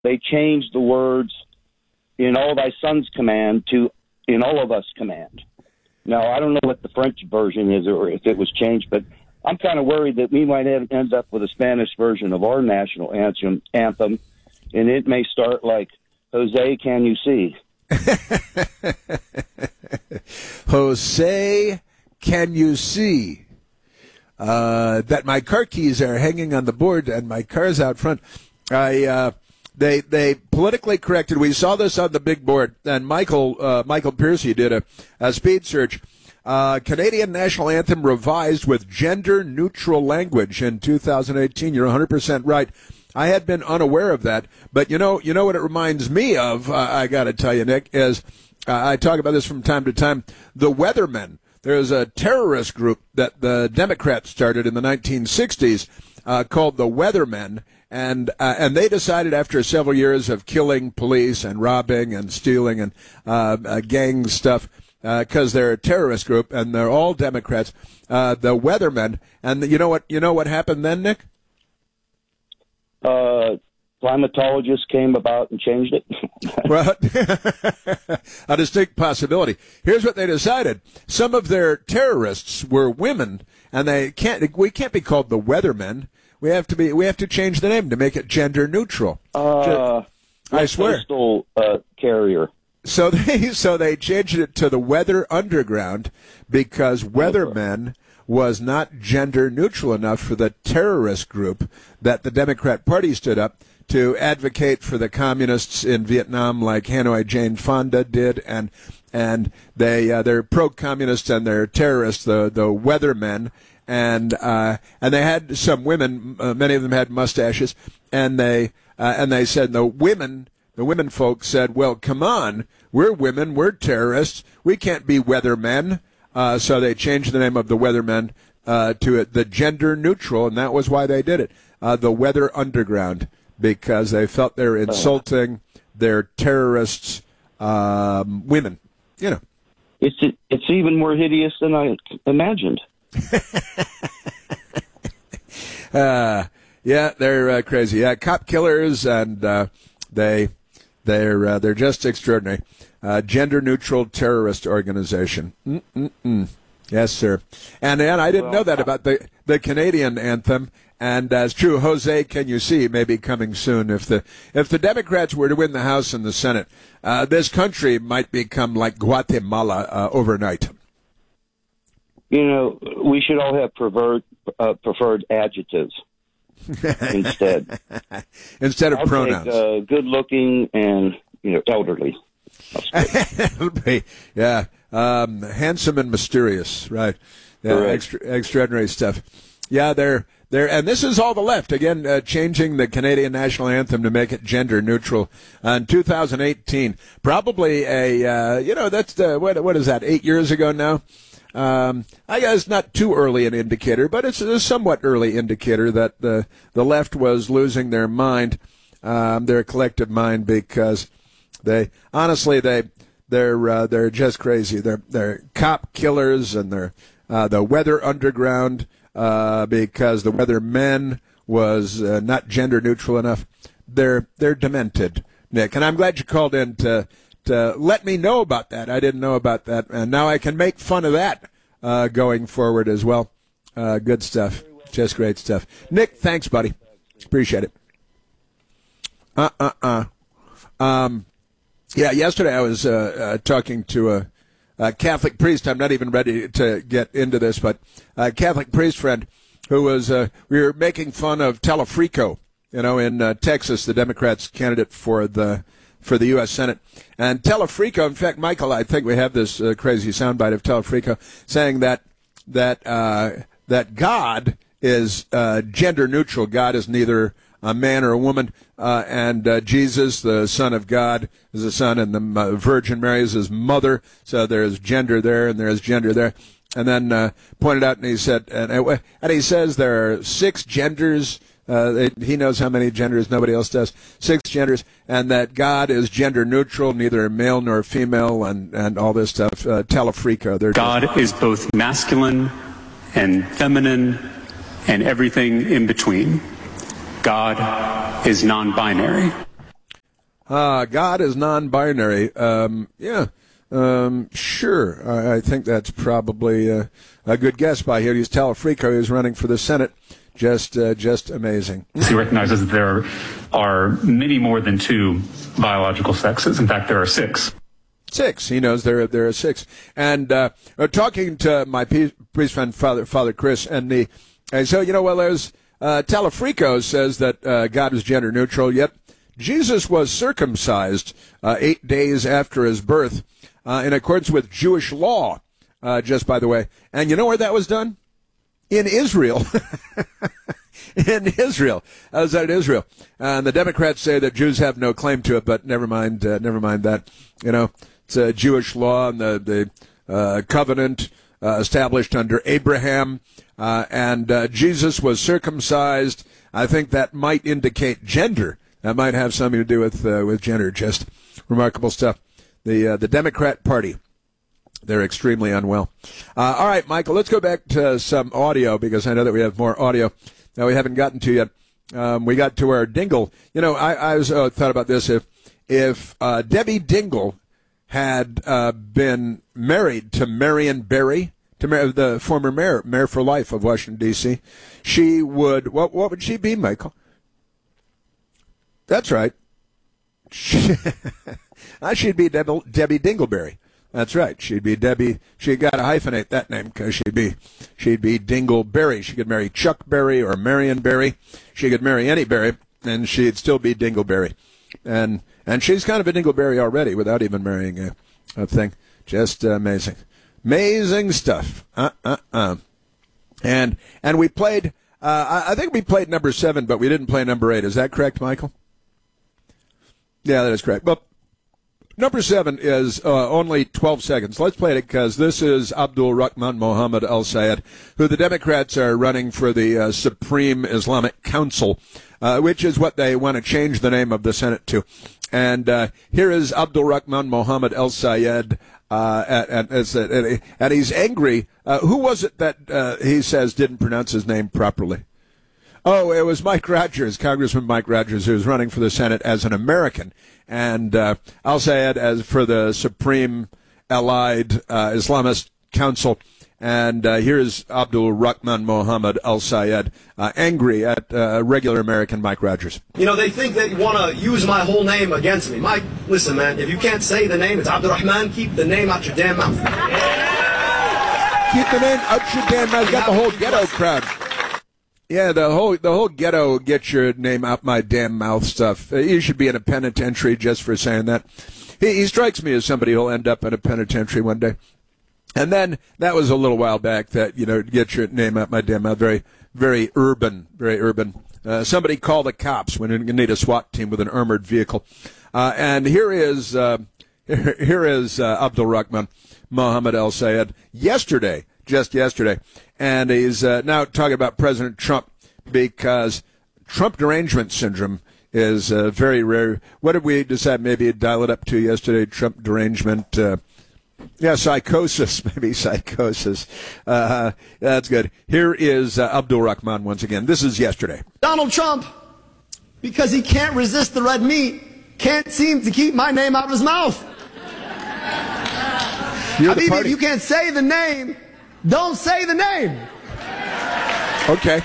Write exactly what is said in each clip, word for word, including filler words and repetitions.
they changed the words "in all thy sons command" to "in all of us command." Now, I don't know what the French version is or if it was changed, but I'm kind of worried that we might have, end up with a Spanish version of our national anthem, anthem, and it may start like, "Jose, can you see?" Jose, can you see? Uh, that my car keys are hanging on the board and my car's out front. I uh, they they politically corrected. We saw this on the big board, and Michael uh, Michael Piercy did a, a speed search. Uh, Canadian national anthem revised with gender neutral language in two thousand eighteen. You're one hundred percent right. I had been unaware of that, but you know, you know what it reminds me of. Uh, I got to tell you, Nick, is uh, I talk about this from time to time. The Weathermen. There's a terrorist group that the Democrats started in the nineteen sixties uh, called the Weathermen, and uh, and they decided after several years of killing police and robbing and stealing and uh, uh, gang stuff, because uh, they're a terrorist group and they're all Democrats, uh, the Weathermen, and you know what? You know what happened then, Nick? Uh, climatologists came about and changed it. Well, a distinct possibility. Here's what they decided: some of their terrorists were women, and they can't. We can't be called the Weathermen. We have to be. We have to change the name to make it gender neutral. Uh, I swear. Coastal uh, carrier. So they so they changed it to the Weather Underground because Weathermen was not gender neutral enough for the terrorist group that the Democrat Party stood up to advocate for the communists in Vietnam, like Hanoi Jane Fonda did, and and they uh, they're pro-communist and they're terrorists, the the Weathermen, and uh, and they had some women, uh, many of them had mustaches, and they uh, and they said the women. The women folks said, well, come on, we're women, we're terrorists, we can't be weathermen. Uh, so they changed the name of the Weathermen uh, to it, the gender neutral, and that was why they did it, uh, the Weather Underground, because they felt they were insulting their terrorists, um, women, you know. It's it's even more hideous than I imagined. uh, yeah, they're uh, crazy. Yeah, cop killers, and uh, they... They're uh, they're just extraordinary. Uh, gender-neutral terrorist organization. Mm-mm-mm. Yes, sir. And and I didn't know that about the, the Canadian anthem. And as true, Jose, can you see, may be coming soon. If the if the Democrats were to win the House and the Senate, uh, this country might become like Guatemala uh, overnight. You know, we should all have preferred uh, preferred adjectives. Instead, instead of I'll pronouns, take, uh, good-looking and you know elderly. Yeah, um, handsome and mysterious, right? Yeah, extra, extraordinary stuff. Yeah, they're they're, and this is all the left again, uh, changing the Canadian national anthem to make it gender neutral uh, in two thousand eighteen. Probably a uh, you know that's the, what what is that? Eight years ago now. Um, I guess not too early an indicator, but it's a somewhat early indicator that the the left was losing their mind, um, their collective mind, because they honestly they they're uh, they're just crazy. They're they're cop killers, and they're uh, the Weather Underground uh, because the Weathermen was uh, not gender neutral enough. They're they're demented, Nick, and I'm glad you called in to. To let me know about that. I didn't know about that, and now I can make fun of that uh, going forward as well. Uh, good stuff. Just great stuff. Nick, thanks, buddy. Appreciate it. Uh-uh-uh. Um, yeah, yesterday I was uh, uh, talking to a, a Catholic priest. I'm not even ready to get into this, but a Catholic priest friend who was, uh, we were making fun of Telefrico, you know, in uh, Texas, the Democrats' candidate for the for the U S Senate. And Telefrico, in fact, Michael, I think we have this uh, crazy soundbite of Telefrico saying that that uh, that God is uh, gender neutral. God is neither a man or a woman, uh, and uh, Jesus, the Son of God, is the Son, and the uh, Virgin Mary is his mother. So there's gender there, and there's gender there. And then uh, pointed out, and he said, and, and he says there are six genders. Uh, he knows how many genders, nobody else does. Six genders, and that God is gender neutral, neither male nor female, and, and all this stuff. Uh, Telefrico. They're God just... is both masculine and feminine and everything in between. God is non-binary. Uh, God is non-binary. Um, yeah, um, sure. I, I think that's probably uh, a good guess by Helios Talafrico, who's running for the Senate. Just, uh, just amazing. He recognizes that there are many more than two biological sexes. In fact, there are six. Six. He knows there there are six. And uh, talking to my priest friend, Father Father Chris, and the and so you know, well, there's uh, Talafrico says that uh, God is gender neutral, yet Jesus was circumcised uh, eight days after his birth, uh, in accordance with Jewish law. Uh, just by the way, and you know where that was done? In Israel. In Israel. I was at Israel. Uh, and the Democrats say that Jews have no claim to it, but never mind, uh, never mind that. You know, it's a Jewish law and the, the uh, covenant uh, established under Abraham. Uh, and uh, Jesus was circumcised. I think that might indicate gender. That might have something to do with uh, with gender. Just remarkable stuff. The uh, the Democrat Party. They're extremely unwell. Uh, all right, Michael, let's go back to some audio because I know that we have more audio that we haven't gotten to yet. Um, we got to our Dingell. You know, I, I was uh, thought about this. If if uh, Debbie Dingell had uh, been married to Marion Barry, to mar- the former mayor, mayor for life of Washington, D C, she would, what, what would she be, Michael? That's right. She, she'd be Deb- Debbie Dingleberry. That's right. She'd be Debbie. She got to hyphenate that name because she'd be she'd be Dingleberry. She could marry Chuck Berry or Marion Barry. She could marry any Berry, and she'd still be Dingleberry. And and she's kind of a Dingleberry already without even marrying a, a thing. Just uh, amazing, amazing stuff. Uh uh uh. And and we played. Uh, I, I think we played number seven, but we didn't play number eight. Is that correct, Michael? Yeah, that is correct. Well. Number seven is uh, only twelve seconds. Let's play it because this is Abdul Rahman Mohammed Al Sayed, who the Democrats are running for the uh, Supreme Islamic Council, uh, which is what they want to change the name of the Senate to. And uh, here is Abdul Rahman Mohammed Al Sayed, uh, and, and, and he's angry. Uh, who was it that uh, he says didn't pronounce his name properly? Oh, it was Mike Rogers, Congressman Mike Rogers, who was running for the Senate as an American. And uh, Al Sayed as for the Supreme Allied uh, Islamist Council. And uh, here's Abdul Rahman Mohammed Al Sayed, uh, angry at uh, regular American Mike Rogers. You know, they think that you want to use my whole name against me. Mike, listen, man, if you can't say the name, it's Abdurrahman, keep the name out your damn mouth. Keep the name out your damn mouth. Got the whole ghetto crowd. Yeah, the whole the whole ghetto get your name out my damn mouth stuff. You should be in a penitentiary just for saying that. He, he strikes me as somebody who'll end up in a penitentiary one day. And then that was a little while back that, you know, get your name out my damn mouth. Very, very urban, very urban. Uh, somebody call the cops when you need a SWAT team with an armored vehicle. Uh, and here is uh, here, here is uh, Abdul Rahman Mohammed Al Sayed yesterday, just yesterday. And he's uh, now talking about President Trump because Trump derangement syndrome is uh, very rare. What did we decide maybe dial it up to yesterday? Trump derangement, uh, yeah, psychosis, maybe psychosis. Uh, that's good. Here is uh, Abdul Rahman once again. This is yesterday. Donald Trump, because he can't resist the red meat, can't seem to keep my name out of his mouth. You're I the mean, party. if you can't say the name, don't say the name. Okay.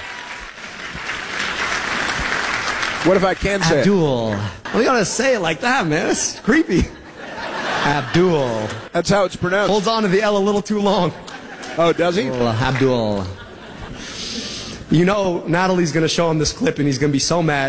What if I can say Abdul. it? We gotta say it like that, man. It's creepy. Abdul. That's how it's pronounced. Holds on to the L a little too long. Oh, does he? Abdul. You know, Natalie's gonna show him this clip and he's gonna be so mad.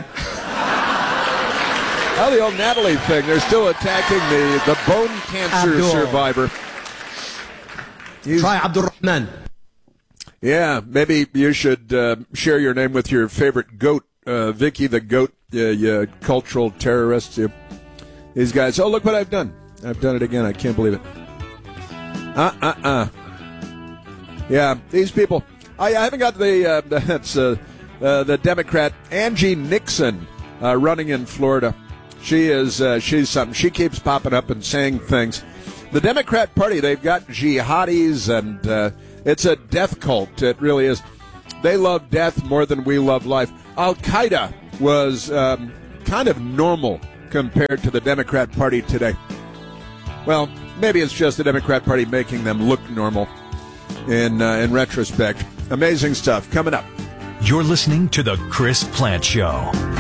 Oh, the old Natalie thing. They're still attacking the, the bone cancer Abdul. survivor. He's, Try Abdurrahman. Yeah, maybe you should uh, share your name with your favorite goat, uh, Vicky the goat, uh, you cultural terrorists. You, these guys. Oh, look what I've done. I've done it again. I can't believe it. Uh-uh-uh. Yeah, these people. I, I haven't got the, uh, that's uh, uh, the Democrat, Angie Nixon, uh, running in Florida. She is, uh, she's something. She keeps popping up and saying things. The Democrat Party, they've got jihadis, and uh, it's a death cult. It really is. They love death more than we love life. Al-Qaeda was um, kind of normal compared to the Democrat Party today. Well, maybe it's just the Democrat Party making them look normal in, uh, in retrospect. Amazing stuff coming up. You're listening to The Chris Plante Show.